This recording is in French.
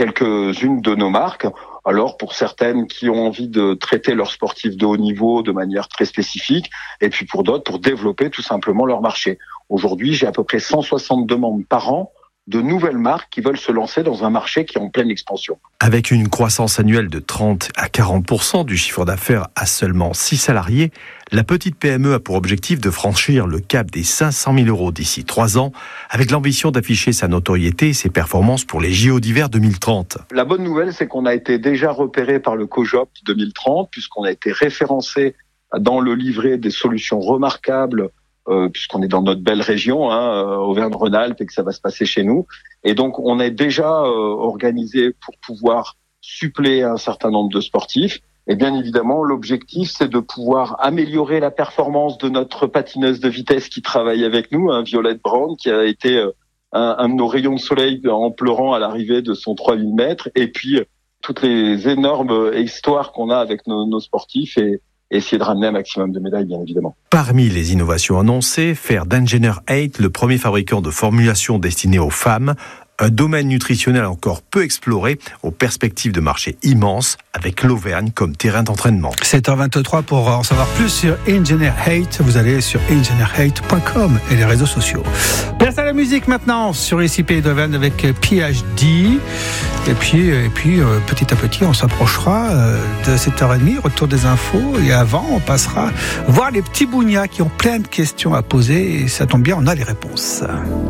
quelques-unes de nos marques. Alors pour certaines qui ont envie de traiter leurs sportifs de haut niveau de manière très spécifique, et puis pour d'autres pour développer tout simplement leur marché. Aujourd'hui, j'ai à peu près 160 demandes par an de nouvelles marques qui veulent se lancer dans un marché qui est en pleine expansion. Avec une croissance annuelle de 30 à 40% du chiffre d'affaires à seulement 6 salariés, la petite PME a pour objectif de franchir le cap des 500 000 € d'ici 3 ans, avec l'ambition d'afficher sa notoriété et ses performances pour les JO d'hiver 2030. La bonne nouvelle, c'est qu'on a été déjà repéré par le COJOP 2030, puisqu'on a été référencé dans le livret des solutions remarquables, puisqu'on est dans notre belle région, Auvergne-Rhône-Alpes, et que ça va se passer chez nous. Et donc, on est déjà organisé pour pouvoir suppléer un certain nombre de sportifs. Et bien évidemment, l'objectif, c'est de pouvoir améliorer la performance de notre patineuse de vitesse qui travaille avec nous, Violette Brown, qui a été un de nos rayons de soleil en pleurant à l'arrivée de son 3000 mètres. Et puis, toutes les énormes histoires qu'on a avec nos sportifs et essayer de ramener un maximum de médailles, bien évidemment. Parmi les innovations annoncées, faire d'Engineer 8 le premier fabricant de formulations destinées aux femmes, un domaine nutritionnel encore peu exploré, aux perspectives de marché immenses, avec l'Auvergne comme terrain d'entraînement. 7h23 pour en savoir plus sur Engineer 8, vous allez sur engineer8.com et les réseaux sociaux. Place à la musique maintenant sur ici Pays d'Auvergne avec PhD. Et puis petit à petit, on s'approchera de 7h30, retour des infos. Et avant, on passera voir les petits bougnats qui ont plein de questions à poser. Et ça tombe bien, on a les réponses.